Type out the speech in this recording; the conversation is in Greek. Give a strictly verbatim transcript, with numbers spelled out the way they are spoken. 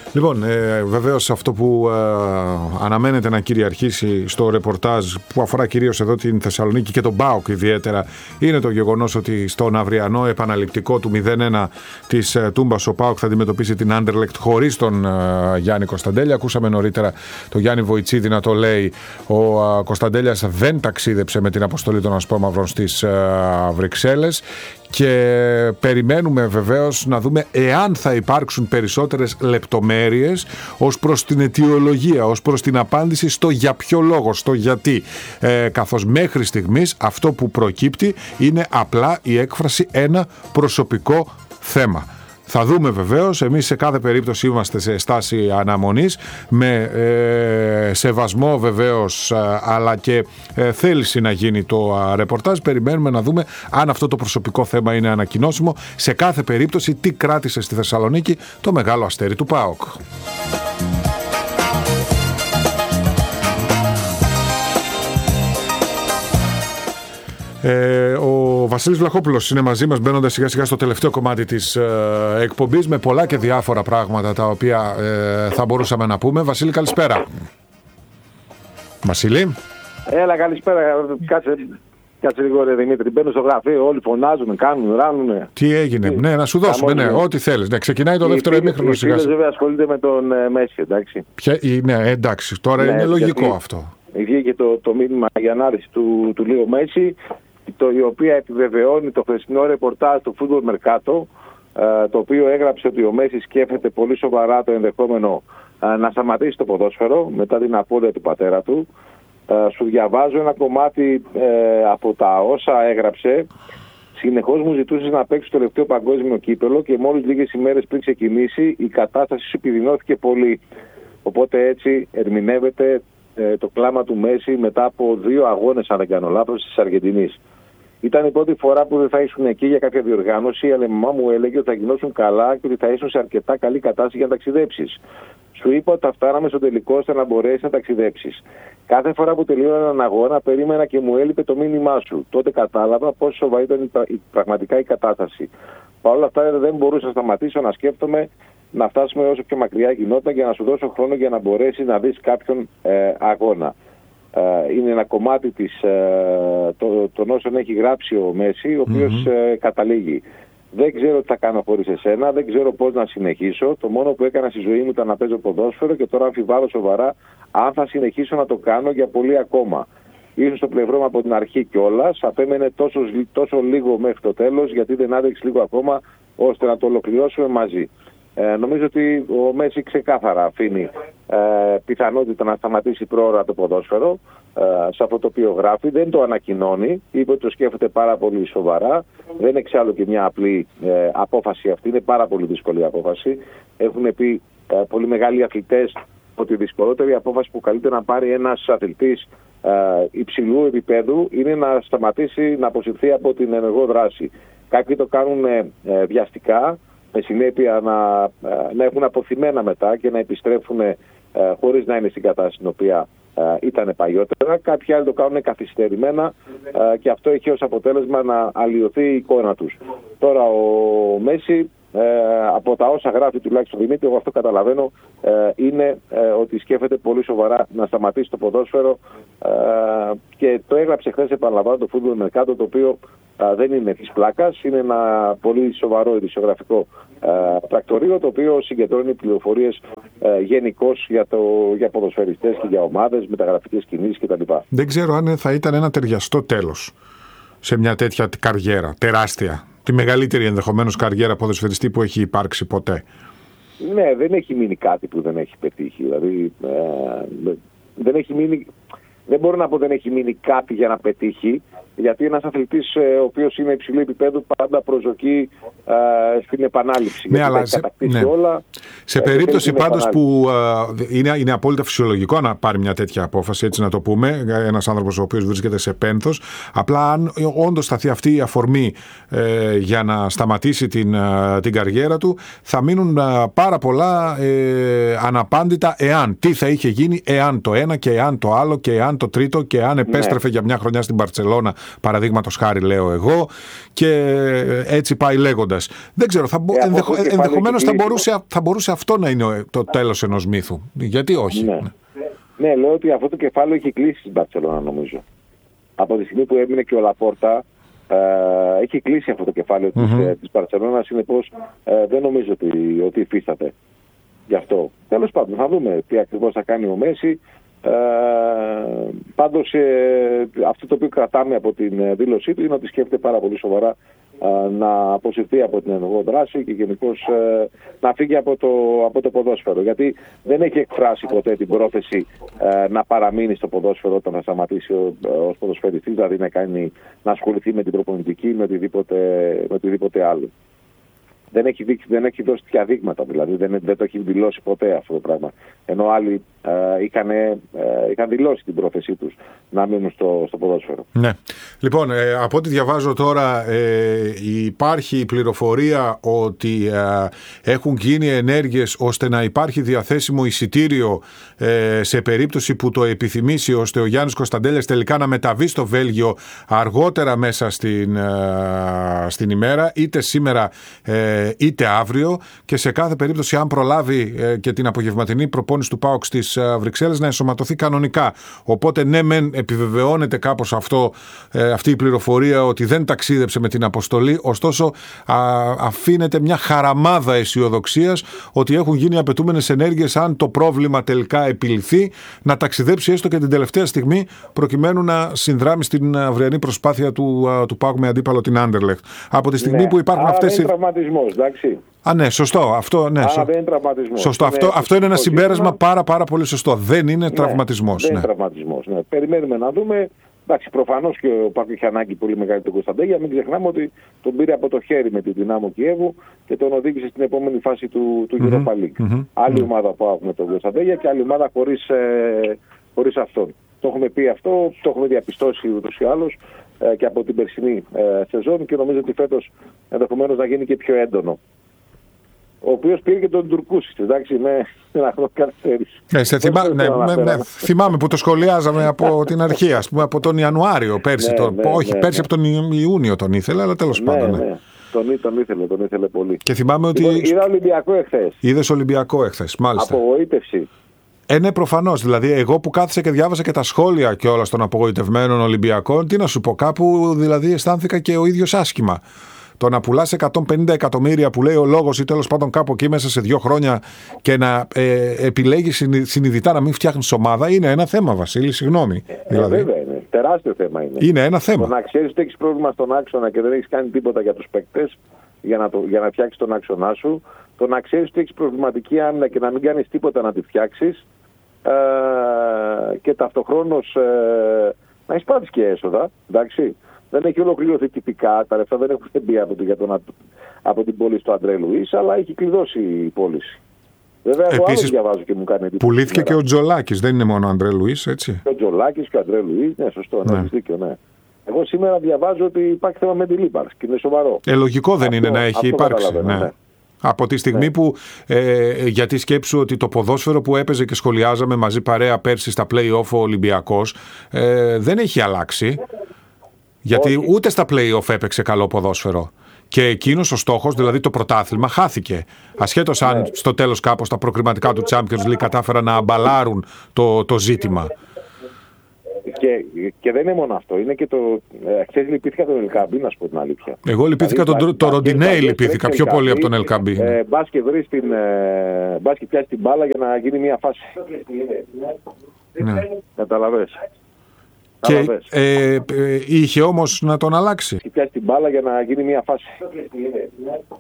Λοιπόν, ε, βεβαίως αυτό που ε, αναμένεται να κυριαρχήσει στο ρεπορτάζ που αφορά κυρίως εδώ την Θεσσαλονίκη και τον ΠΑΟΚ ιδιαίτερα είναι το γεγονός ότι στον αυριανό επαναληπτικό του μηδέν ένα της ε, Τούμπας ο ΠΑΟΚ θα αντιμετωπίσει την Άντερλεκτ χωρίς τον ε, Γιάννη Κωνσταντέλια. Ακούσαμε νωρίτερα τον Γιάννη Βοητσίδη να το λέει. Ο ε, Κωνσταντέλιας δεν ταξίδεψε με την αποστολή των Ασπρόμαυρων στις ε, Βρυξέλλες. Και περιμένουμε βεβαίως να δούμε εάν θα υπάρξουν περισσότερες λεπτομέρειες ως προς την αιτιολογία, ως προς την απάντηση στο για ποιο λόγο, στο γιατί. Ε, καθώς μέχρι στιγμής αυτό που προκύπτει είναι απλά η έκφραση ένα προσωπικό θέμα. Θα δούμε βεβαίως, εμείς σε κάθε περίπτωση είμαστε σε στάση αναμονής με ε, σεβασμό βεβαίως αλλά και ε, θέληση να γίνει το α, ρεπορτάζ. Περιμένουμε να δούμε αν αυτό το προσωπικό θέμα είναι ανακοινώσιμο. Σε κάθε περίπτωση τι κράτησε στη Θεσσαλονίκη το μεγάλο αστέρι του ΠΑΟΚ. Ε, ο Βασίλης Βλαχόπουλος είναι μαζί μας, μπαίνοντας σιγά σιγά στο τελευταίο κομμάτι της ε, εκπομπής με πολλά και διάφορα πράγματα τα οποία ε, θα μπορούσαμε να πούμε. Βασίλη, καλησπέρα. Βασίλη. Έλα, καλησπέρα. Κάτσε, κάτσε λίγο ρε Δημήτρη. Μπαίνω στο γραφείο, όλοι φωνάζουν, κάνουν, ράνουν. Τι έγινε, ναι, να σου δώσουμε, ναι, ό,τι θέλεις. Ναι, ξεκινάει το οι δεύτερο ημίχρονο σιγά. Οι φίλοι βέβαια ασχολούνται με τον ε, Μέση, εντάξει. Ποια, ναι, εντάξει, τώρα ναι, είναι λογικό γιατί αυτό. Βγήκε το, το μήνυμα για ανάρρηση του, του Λίο Μέση, το, η οποία επιβεβαιώνει το χθεσινό ρεπορτάζ του Football Mercato, ε, το οποίο έγραψε ότι ο Μέση σκέφτεται πολύ σοβαρά το ενδεχόμενο ε, να σταματήσει το ποδόσφαιρο μετά την απώλεια του πατέρα του. Ε, σου διαβάζω ένα κομμάτι ε, από τα όσα έγραψε. Συνεχώς μου ζητούσε να παίξει το τελευταίο παγκόσμιο κύπελο και μόλις λίγες ημέρες πριν ξεκινήσει η κατάσταση σου επιδεινώθηκε πολύ. Οπότε έτσι ερμηνεύεται ε, το κλάμα του Μέση μετά από δύο αγώνες, αν δεν κάνω λάθος, της Αργεντινής. Ήταν η πρώτη φορά που δεν θα ήσουν εκεί για κάποια διοργάνωση, αλλά η μαμά μου έλεγε ότι θα γινώσουν καλά και ότι θα ήσουν σε αρκετά καλή κατάσταση για να ταξιδέψεις. Σου είπα ότι θα φτάναμε στο τελικό ώστε να μπορέσει να ταξιδέψεις. Κάθε φορά που τελείωνα έναν αγώνα, περίμενα και μου έλειπε το μήνυμά σου. Τότε κατάλαβα πόσο σοβαρή ήταν πραγματικά η κατάσταση. Παρ' όλα αυτά, δεν μπορούσα να σταματήσω να σκέφτομαι να φτάσουμε όσο πιο μακριά γινόταν για να σου δώσω χρόνο για να μπορέσει να δεις κάποιον ε, αγώνα. Ε, είναι ένα κομμάτι της, ε, το, των όσων έχει γράψει ο Μέση, ο οποίος mm-hmm. ε, καταλήγει. Δεν ξέρω τι θα κάνω χωρίς εσένα, δεν ξέρω πώς να συνεχίσω. Το μόνο που έκανα στη ζωή μου ήταν να παίζω ποδόσφαιρο και τώρα αμφιβάλλω σοβαρά αν θα συνεχίσω να το κάνω για πολύ ακόμα. Ίσως στο πλευρό μου από την αρχή κιόλας, απέμενε τόσο, τόσο λίγο μέχρι το τέλος, γιατί δεν άντεξε λίγο ακόμα ώστε να το ολοκληρώσουμε μαζί. Ε, νομίζω ότι ο Μέση ξεκάθαρα αφήνει ε, πιθανότητα να σταματήσει πρόωρα το ποδόσφαιρο ε, σε αυτό το οποίο γράφει. Δεν το ανακοινώνει, είπε ότι το σκέφτεται πάρα πολύ σοβαρά. Δεν είναι εξάλλου και μια απλή ε, απόφαση αυτή, είναι πάρα πολύ δύσκολη απόφαση. Έχουν πει ε, πολύ μεγάλοι αθλητές ότι η δυσκολότερη απόφαση που καλείται να πάρει ένας αθλητής ε, υψηλού επίπεδου είναι να σταματήσει να αποσυρθεί από την ενεργό δράση. Κάποιοι το κάνουν ε, ε, βιαστικά, με συνέπεια να, να έχουν αποθυμένα μετά και να επιστρέφουν ε, χωρίς να είναι στην κατάσταση στην οποία ε, ήταν παλιότερα. Κάποιοι άλλοι το κάνουν καθυστερημένα ε, και αυτό έχει ως αποτέλεσμα να αλλοιωθεί η εικόνα τους. Τώρα ο Μέση, ε, από τα όσα γράφει τουλάχιστον Δημήτρη, εγώ αυτό καταλαβαίνω, ε, είναι ε, ότι σκέφτεται πολύ σοβαρά να σταματήσει το ποδόσφαιρο ε, και το έγραψε χθες, επαναλαμβάνω, το Football Mercato, το οποίο Uh, δεν είναι της πλάκας, είναι ένα πολύ σοβαρό ειδησιογραφικό uh, πρακτορείο, το οποίο συγκεντρώνει πληροφορίες uh, γενικώς για, το, για ποδοσφαιριστές και για ομάδες, μεταγραφικές κινήσεις κτλ. Δεν ξέρω αν θα ήταν ένα ταιριαστό τέλος σε μια τέτοια καριέρα, τεράστια, τη μεγαλύτερη ενδεχομένως καριέρα ποδοσφαιριστή που έχει υπάρξει ποτέ. Ναι, δεν έχει μείνει κάτι που δεν έχει πετύχει, δηλαδή uh, δεν έχει μείνει... Δεν μπορώ να πω δεν έχει μείνει κάτι για να πετύχει, γιατί ένας αθλητής ε, ο οποίος είναι υψηλού επίπεδου πάντα προσδοκεί ε, στην επανάληψη. Ναι, αλλά σε, ναι. όλα, σε ε, περίπτωση πάντως που ε, είναι, είναι απόλυτα φυσιολογικό να πάρει μια τέτοια απόφαση, έτσι να το πούμε, ένας άνθρωπος ο οποίος βρίσκεται σε πένθος, απλά αν όντως σταθεί αυτή η αφορμή ε, για να σταματήσει την, ε, την καριέρα του, θα μείνουν ε, πάρα πολλά ε, αναπάντητα εάν. Τι θα είχε γίνει εάν το ένα και εάν το άλλο και εάν αν το τρίτο και αν επέστρεφε ναι. για μια χρονιά στην Μπαρτσελώνα, παραδείγματος χάρη λέω εγώ, και έτσι πάει λέγοντας. Δεν ξέρω, θα μπο... ε, ενδεχο... ενδεχομένως θα μπορούσε, θα μπορούσε αυτό να είναι το τέλος ενός μύθου. Γιατί όχι. Ναι. Ναι. ναι, λέω ότι αυτό το κεφάλαιο έχει κλείσει στην Μπαρτσελώνα, νομίζω. Από τη στιγμή που έμεινε και ο Λαπόρτα, ε, έχει κλείσει αυτό το κεφάλαιο mm-hmm. της, της Μπαρτσελώνας, συνεπώς ε, δεν νομίζω ότι, ότι υφίσταται γι' αυτό. Τέλος πάντων, θα δούμε τι ακριβώς θα κάνει ο Μέση. Ε, πάντως ε, αυτό το οποίο κρατάμε από την δήλωσή του είναι ότι σκέφτεται πάρα πολύ σοβαρά ε, να αποσυρθεί από την ενεργό δράση και γενικώς ε, να φύγει από το, από το ποδόσφαιρο, γιατί δεν έχει εκφράσει ποτέ την πρόθεση ε, να παραμείνει στο ποδόσφαιρο όταν θα σταματήσει ως ποδοσφαιριστής, δηλαδή να, κάνει, να ασχοληθεί με την προπονητική, με οτιδήποτε, με οτιδήποτε άλλο. Δεν έχει, δείξει, δεν έχει δώσει τέτοια δείγματα, δηλαδή δεν, δεν το έχει δηλώσει ποτέ αυτό το πράγμα. Ενώ άλλοι ε, είχαν, ε, είχαν δηλώσει την πρόθεσή τους να μείνουν στο, στο ποδόσφαιρο. Ναι. Λοιπόν, ε, από ό,τι διαβάζω τώρα, ε, υπάρχει η πληροφορία ότι ε, έχουν γίνει ενέργειες ώστε να υπάρχει διαθέσιμο εισιτήριο ε, σε περίπτωση που το επιθυμήσει, ώστε ο Γιάννης Κωνσταντέλιας τελικά να μεταβεί στο Βέλγιο αργότερα μέσα στην, ε, στην ημέρα, είτε σήμερα ε, είτε αύριο, και σε κάθε περίπτωση αν προλάβει ε, και την απογευματινή προπόνηση του ΠΑΟΚ στις ε, Βρυξέλλες να ενσωματωθεί κανονικά. Οπότε ναι μεν επιβεβαιώνεται κάπως αυτό, ε, αυτή η πληροφορία ότι δεν ταξίδεψε με την αποστολή, ωστόσο α, αφήνεται μια χαραμάδα αισιοδοξίας ότι έχουν γίνει απαιτούμενες ενέργειες αν το πρόβλημα τελικά επιληθεί, να ταξιδέψει έστω και την τελευταία στιγμή προκειμένου να συνδράμει στην αυριανή προσπάθεια του, του ΠΑΟΚ με αντίπαλο την Άντερλεχτ. Από τη στιγμή ναι. που υπάρχουν αυτές οι... εντάξει. Α, ναι, σωστό. Αυτό, ναι, Άρα σω... δεν είναι τραυματισμός. Σωστό. Είναι αυτό, αυτό είναι ένα συμπέρασμα ζήτημα... πάρα, πάρα πολύ σωστό. Δεν είναι ναι, τραυματισμός. Δεν ναι. είναι τραυματισμός. Ναι. Περιμένουμε να δούμε. Εντάξει, προφανώς και ο Πάκου είχε ανάγκη πολύ μεγάλη τον Κωνσταντέλια. Μην ξεχνάμε ότι τον πήρε από το χέρι με τη Δυνάμο Κιέβου και τον οδήγησε στην επόμενη φάση του, του mm-hmm. Europa League. Mm-hmm. Άλλη mm-hmm. ομάδα που με τον Κωνσταντέλια και άλλη ομάδα χωρίς, ε, χωρίς αυτόν. Το έχουμε πει αυτό, το έχουμε διαπιστώσει ούτως ή άλλως ε, και από την περσινή ε, σεζόν και νομίζω ότι φέτος ενδεχομένως να γίνει και πιο έντονο. Ο οποίος πήρε και τον Τουρκούση, εντάξει, με ένα χρόνο καθυστέρηση. Ναι, θυμά... ναι, ναι, ναι, θυμάμαι που το σχολιάζαμε από την αρχή, ας πούμε, από τον Ιανουάριο πέρσι. Ναι, το... ναι, Όχι, ναι, πέρσι ναι. από τον Ιούνιο τον ήθελε, αλλά τέλος ναι, πάντων. Ναι. Ναι. Τον, τον ήθελε, τον ήθελε πολύ. Και θυμάμαι ότι. Λοιπόν, είδα Ολυμπιακό εχθές. Είδες Ολυμπιακό εχθές, μάλιστα. Απογοήτευση. Ε, ναι, προφανώς. Δηλαδή, εγώ που κάθισα και διάβασα και τα σχόλια κιόλας των απογοητευμένων Ολυμπιακών, τι να σου πω, κάπου δηλαδή αισθάνθηκα και ο ίδιος άσχημα. Το να πουλάς εκατόν πενήντα εκατομμύρια που λέει ο λόγος ή τέλος πάντων κάπου εκεί μέσα σε δύο χρόνια και να ε, επιλέγεις συνειδητά να μην φτιάχνεις ομάδα είναι ένα θέμα, Βασίλη, συγγνώμη. Ε, δηλαδή. Βέβαια είναι. Τεράστιο θέμα είναι. Είναι ένα θέμα. Το να ξέρεις ότι έχεις πρόβλημα στον άξονα και δεν έχεις κάνει τίποτα για τους παίκτες για να, το, για να φτιάξεις τον άξονά σου. Το να ξέρεις ότι έχεις προβληματική άμυνα και να μην κάνεις τίποτα να τη φτιάξεις ε, και ταυτοχρόνως ε, να εισπράττεις και έσοδα. Εντάξει. Δεν έχει ολοκληρωθεί τυπικά, τα λεφτά δεν έχουν μπει από, για τον, από την πώληση του Αντρέ Λουίς, αλλά έχει κλειδώσει η πώληση. Βέβαια, εγώ άλλο διαβάζω και μου κάνει εντύπωση. Πουλήθηκε και ο Τζολάκης, δεν είναι μόνο ο Αντρέ Λουίς, έτσι. Και ο Τζολάκης και ο Αντρέ Λουίς, ναι, σωστό, ναι. Έχεις δίκιο, ναι. Εγώ σήμερα διαβάζω ότι υπάρχει θέμα με την ύπαρξη και είναι σοβαρό. Ε, λογικό δεν αυτό, είναι να έχει υπάρξει. Ναι. Ναι. Από τη στιγμή ναι. που, ε, γιατί σκέψου ότι το ποδόσφαιρο που έπαιζε και σχολιάζαμε μαζί παρέα πέρσι στα play-off ο Ολυμπιακός, ε, δεν έχει αλλάξει. Γιατί όχι. Ούτε στα play-off έπαιξε καλό ποδόσφαιρο. Και εκείνος ο στόχος, δηλαδή το πρωτάθλημα, χάθηκε. Ασχέτως αν ναι. στο τέλος κάπως τα προκριματικά του Champions League κατάφεραν να αμπαλάρουν το, το ζήτημα. Και, και δεν είναι μόνο αυτό. Είναι και το. Ε, χθες λυπήθηκα τον Ελκαμπή, να σου πω την αλήθεια. Εγώ λυπήθηκα δηλαδή, τον το Ροντινέι, λυπήθηκα πιο πολύ από τον Ελκαμπή. Ε, Μπας και βρει την. Ε, Μπας και πιάσει την μπάλα για να γίνει μια φάση. Ναι. Καταλαβες. Και ε, ε, είχε όμως να τον αλλάξει. Και πιάσει την μπάλα για να γίνει μια φάση.